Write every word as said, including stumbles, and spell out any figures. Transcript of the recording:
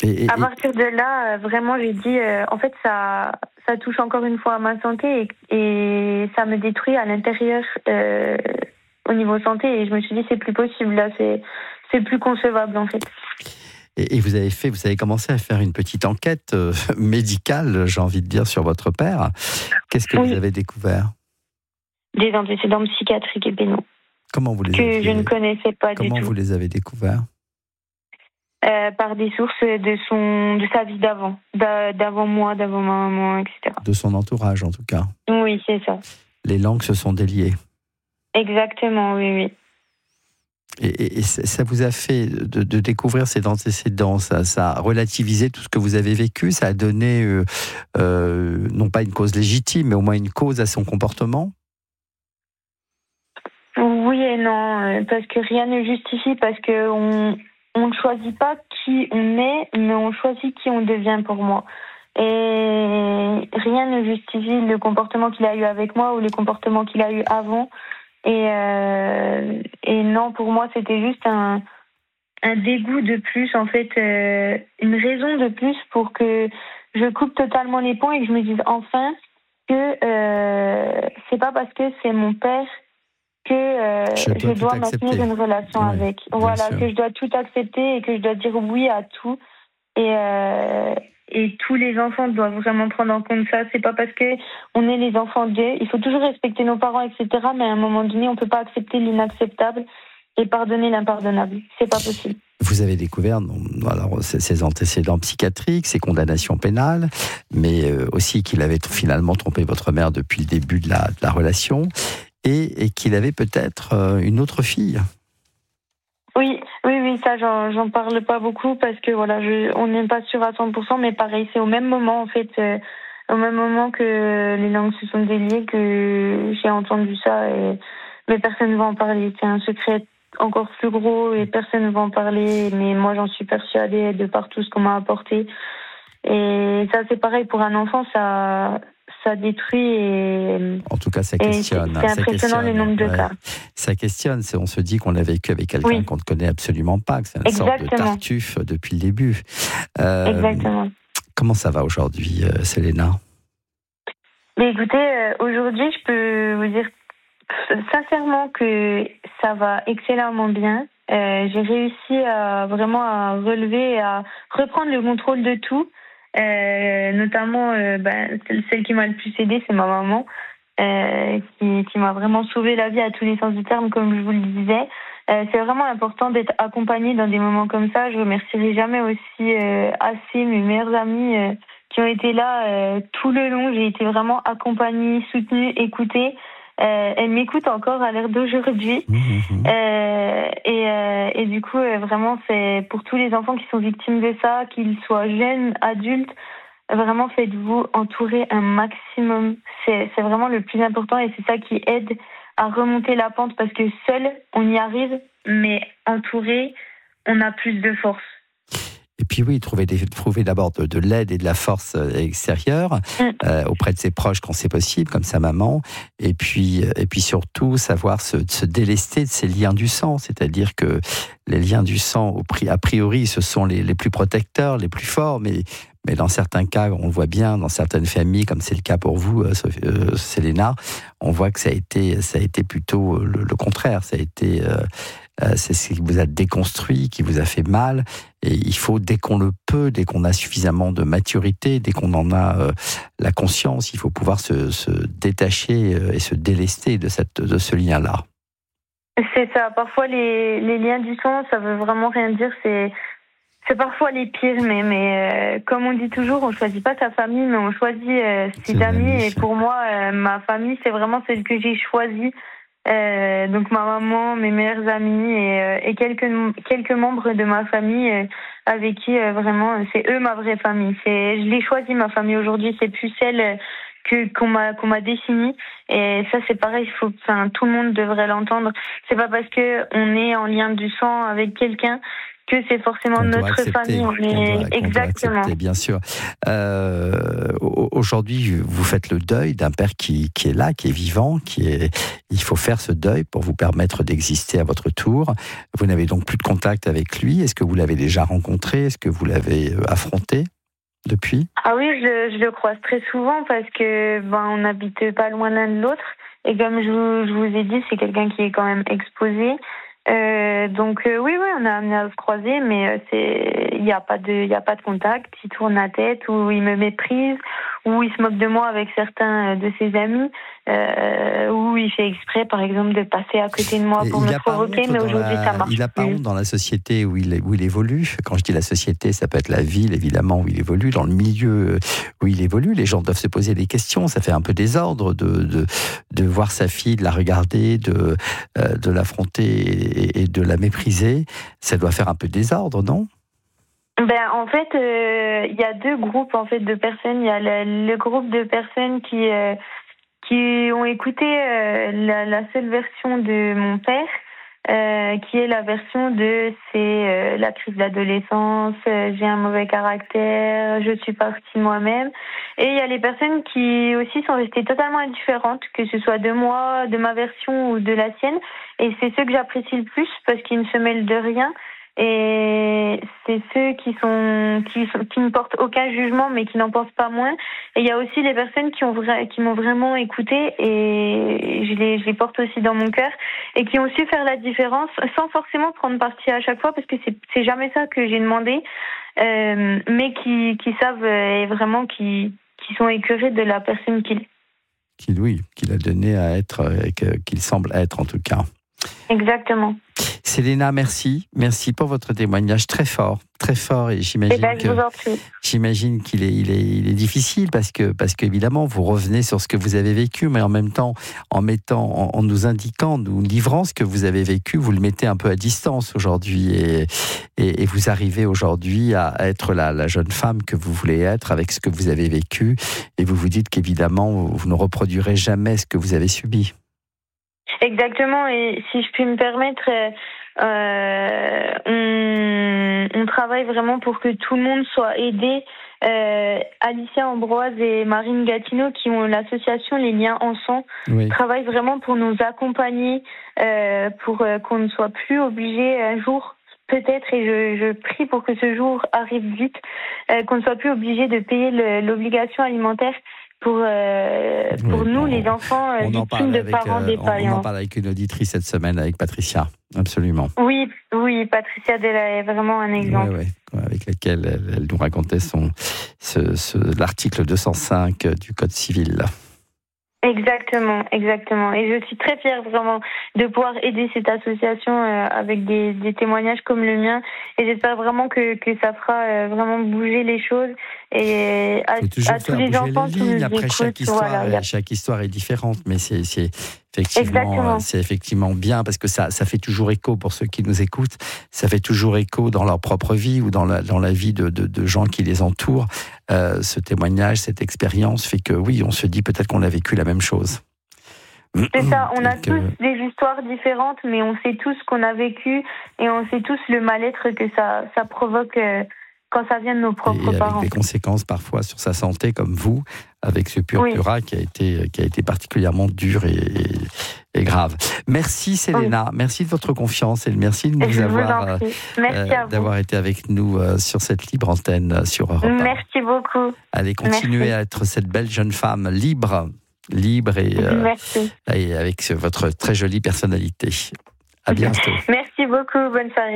Et, et, à partir de là, euh, vraiment, j'ai dit, euh, en fait, ça, ça touche encore une fois à ma santé et, et ça me détruit à l'intérieur euh, au niveau santé. Et je me suis dit, c'est plus possible, là, c'est, c'est plus concevable, en fait. et, et vous avez fait, vous avez commencé à faire une petite enquête euh, médicale, j'ai envie de dire, sur votre père. Qu'est-ce que Oui. vous avez découvert ? Des antécédents psychiatriques et pénaux. Comment vous les que avez, je ne connaissais pas comment du tout. vous les avez découverts ? Euh, par des sources de son, de sa vie d'avant, d'avant moi, d'avant ma maman, et cetera. De son entourage, en tout cas. Oui, c'est ça. Les langues se sont déliées. Exactement, oui, oui. Et, et, et ça vous a fait de, de découvrir ces antécédents, ça, ça a relativisé tout ce que vous avez vécu, ça a donné, euh, euh, non pas une cause légitime, mais au moins une cause à son comportement ? Oui et non, parce que rien ne justifie, parce qu'on on ne choisit pas qui on est, mais on choisit qui on devient pour moi. Et rien ne justifie le comportement qu'il a eu avec moi ou les comportements qu'il a eu avant. Et, euh, et non, pour moi, c'était juste un, un dégoût de plus, en fait, euh, une raison de plus pour que je coupe totalement les ponts et que je me dise enfin que euh, c'est pas parce que c'est mon père que euh, je dois, je dois accepter. maintenir une relation Oui, avec. Voilà, sûr. que je dois tout accepter et que je dois dire oui à tout. Et, euh, et tous les enfants doivent vraiment prendre en compte ça. C'est pas parce que on est les enfants d'eux. Il faut toujours respecter nos parents, et cetera. Mais à un moment donné, on peut pas accepter l'inacceptable et pardonner l'impardonnable. C'est pas possible. Vous avez découvert alors, ses antécédents psychiatriques, ses condamnations pénales, mais aussi qu'il avait finalement trompé votre mère depuis le début de la, de la relation et, et qu'il avait peut-être une autre fille. Oui, oui, oui, ça, j'en, j'en parle pas beaucoup parce que voilà, je, on n'est pas sûr à cent pour cent, mais pareil, c'est au même moment, en fait, euh, au même moment que les langues se sont déliées que j'ai entendu ça, et, mais personne ne va en parler. C'est un secret encore plus gros et personne ne va en parler, mais moi, j'en suis persuadée de par tout ce qu'on m'a apporté. Et ça, c'est pareil pour un enfant, ça, ça détruit et... En tout cas, ça questionne. C'est, c'est impressionnant le nombre de ouais. cas. Ça questionne, c'est, on se dit qu'on l'a vécu avec quelqu'un oui. qu'on ne connaît absolument pas, que c'est une Exactement. sorte de tartuffe depuis le début. Euh, Exactement. Comment ça va aujourd'hui, euh, Selena ? Mais écoutez, euh, aujourd'hui, je peux vous dire sincèrement que ça va excellemment bien. Euh, j'ai réussi à vraiment à relever et à reprendre le contrôle de tout. Euh, notamment, euh, ben, celle qui m'a le plus aidée, c'est ma maman, euh, qui, qui m'a vraiment sauvé la vie à tous les sens du terme, comme je vous le disais. Euh, c'est vraiment important d'être accompagnée dans des moments comme ça. Je remercierai jamais aussi euh, assez mes meilleurs amis euh, qui ont été là euh, tout le long. J'ai été vraiment accompagnée, soutenue, écoutée. Euh, elle m'écoute encore à l'heure d'aujourd'hui. Mmh. Euh, et, euh, et du coup, euh, vraiment, c'est pour tous les enfants qui sont victimes de ça, qu'ils soient jeunes, adultes, vraiment faites-vous entourer un maximum. C'est, c'est vraiment le plus important et c'est ça qui aide à remonter la pente parce que seul, on y arrive, mais entouré, on a plus de force. Et puis oui, trouver, des, trouver d'abord de, de l'aide et de la force extérieure mmh. euh, auprès de ses proches quand c'est possible, comme sa maman. Et puis, et puis surtout, savoir se, se délester de ses liens du sang. C'est-à-dire que les liens du sang, a priori, ce sont les, les plus protecteurs, les plus forts. Mais, mais dans certains cas, on le voit bien, dans certaines familles, comme c'est le cas pour vous, euh, euh, Selena, on voit que ça a été, ça a été plutôt le, le contraire. Ça a été... Euh, Euh, c'est ce qui vous a déconstruit, qui vous a fait mal. Et il faut, dès qu'on le peut, dès qu'on a suffisamment de maturité, dès qu'on en a euh, la conscience, il faut pouvoir se, se détacher euh, et se délester de, cette, de ce lien-là. C'est ça. Parfois, les, les liens du sang, ça veut vraiment rien dire. C'est, c'est parfois les pires. Mais, mais euh, comme on dit toujours, on ne choisit pas sa famille, mais on choisit euh, ses c'est amis. Magnifique. Et pour moi, euh, ma famille, c'est vraiment celle que j'ai choisie. Euh, donc ma maman, mes meilleurs amis et, euh, et quelques quelques membres de ma famille euh, avec qui euh, vraiment c'est eux ma vraie famille. C'est je l'ai choisi ma famille aujourd'hui, c'est plus celle que qu'on m'a qu'on m'a définie et ça c'est pareil, il faut enfin tout le monde devrait l'entendre. C'est pas parce que on est en lien du sang avec quelqu'un que c'est forcément qu'on notre accepter, famille. Mais qu'on doit, exactement. qu'on doit accepter, bien sûr. Euh, aujourd'hui, vous faites le deuil d'un père qui, qui est là, qui est vivant, qui est. Il faut faire ce deuil pour vous permettre d'exister à votre tour. Vous n'avez donc plus de contact avec lui. Est-ce que vous l'avez déjà rencontré? Est-ce que vous l'avez affronté depuis? Ah oui, je, je le croise très souvent parce que ben on n'habite pas loin l'un de l'autre. Et comme je vous, je vous ai dit, c'est quelqu'un qui est quand même exposé. Euh, donc euh, oui, oui, on a amené à se croiser, mais euh, c'est, il n'y a pas de, il y a pas de contact. Il tourne la tête, ou il me méprise, ou il se moque de moi avec certains de ses amis, euh, ou il fait exprès, par exemple, de passer à côté de moi Et pour me provoquer. Mais aujourd'hui, la... ça marche Il n'a pas plus. honte dans la société où il, où il évolue. Quand je dis la société, ça peut être la ville, évidemment, où il évolue, dans le milieu où il évolue. Les gens doivent se poser des questions. Ça fait un peu désordre de, de, de voir sa fille, de la regarder, de, euh, de l'affronter et, et de la mépriser. Ça doit faire un peu désordre, non? Ben, en fait, il euh, y a deux groupes en fait de personnes. Il y a le, le groupe de personnes qui euh, qui ont écouté euh, la, la seule version de mon père, euh, qui est la version de c'est euh, la crise d'adolescence, euh, j'ai un mauvais caractère, je suis partie moi-même. Et il y a les personnes qui aussi sont restées totalement indifférentes, que ce soit de moi, de ma version ou de la sienne. Et c'est ceux que j'apprécie le plus parce qu'ils ne se mêlent de rien. Et c'est ceux qui sont qui sont, qui ne portent aucun jugement mais qui n'en pensent pas moins. Et il y a aussi les personnes qui ont vra- qui m'ont vraiment écoutée et je les je les porte aussi dans mon cœur et qui ont su faire la différence sans forcément prendre parti à chaque fois parce que c'est c'est jamais ça que j'ai demandé, euh, mais qui qui savent et vraiment qui qui sont écœurés de la personne qu'il Qu'il oui, qu'il a donné à être, qu'il semble être en tout cas. Exactement. Célena, merci. Merci pour votre témoignage très fort, très fort. Et j'imagine, eh ben, je vous en prie. que, j'imagine qu'il est, il est, il est difficile parce que, parce qu'évidemment, vous revenez sur ce que vous avez vécu, mais en même temps, en mettant, en, en nous indiquant, nous livrant ce que vous avez vécu, vous le mettez un peu à distance aujourd'hui et, et, et vous arrivez aujourd'hui à être la, la jeune femme que vous voulez être avec ce que vous avez vécu et vous vous dites qu'évidemment, vous, vous ne reproduirez jamais ce que vous avez subi. Exactement, et si je puis me permettre, euh, on, on travaille vraiment pour que tout le monde soit aidé. Euh, Alicia Ambroise et Marine Gatineau, qui ont l'association Les Liens en Sang, oui. travaillent vraiment pour nous accompagner, euh, pour euh, qu'on ne soit plus obligé un jour, peut-être, et je, je prie pour que ce jour arrive vite, euh, qu'on ne soit plus obligé de payer le, l'obligation alimentaire pour, euh, pour oui, nous, on, les enfants euh, victimes de avec, parents euh, défaillants. On en parle avec une auditrice cette semaine, avec Patricia, absolument. Oui, oui, Patricia Della est vraiment un exemple. Oui, oui, avec laquelle elle, elle nous racontait son, ce, ce, l'article deux cent cinq du Code civil. Exactement, exactement. Et je suis très fière vraiment de pouvoir aider cette association euh, avec des, des témoignages comme le mien. Et j'espère vraiment que, que ça fera euh, vraiment bouger les choses. Et à, à tous les enfants qui nous Après, écoutent, chaque histoire, voilà, chaque histoire est différente, mais c'est, c'est effectivement, c'est effectivement bien parce que ça, ça fait toujours écho pour ceux qui nous écoutent. Ça fait toujours écho dans leur propre vie ou dans la, dans la vie de, de, de gens qui les entourent. Euh, ce témoignage, cette expérience fait que oui, on se dit peut-être qu'on a vécu la même chose. C'est ça, on a Donc, tous euh... des histoires différentes, mais on sait tous ce qu'on a vécu et on sait tous le mal-être que ça, ça provoque euh, quand ça vient de nos propres et parents. Avec des conséquences parfois sur sa santé, comme vous, avec ce purpura oui. qui a été qui a été particulièrement dur et, et, et grave. Merci Célena, oui. merci de votre confiance et merci de nous avoir euh, euh, d'avoir été avec nous euh, sur cette libre antenne sur Europe un. Merci beaucoup. Allez, continuez merci. à être cette belle jeune femme libre, libre et, euh, et avec votre très jolie personnalité. À bientôt. Merci beaucoup, bonne soirée.